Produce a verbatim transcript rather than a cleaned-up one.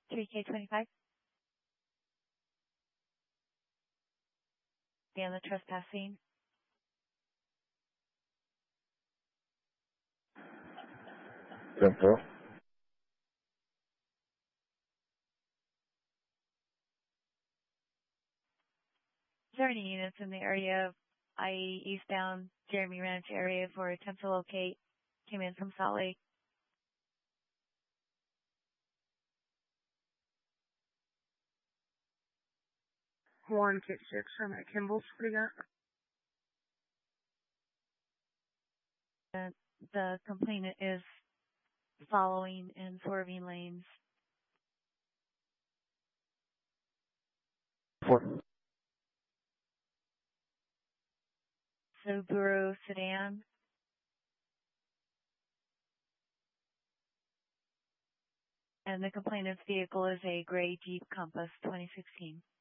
three K twenty-five. Scan the trespassing. ten four. Is there any units in the area of I E eastbound Jeremy Ranch area for attempt to locate? Came in from Salt Lake. One Kit six from at Kimball's. What do you got? Uh, the complainant is following and swerving lanes. Four. Subaru sedan. And the complainant's vehicle is a gray Jeep Compass twenty sixteen.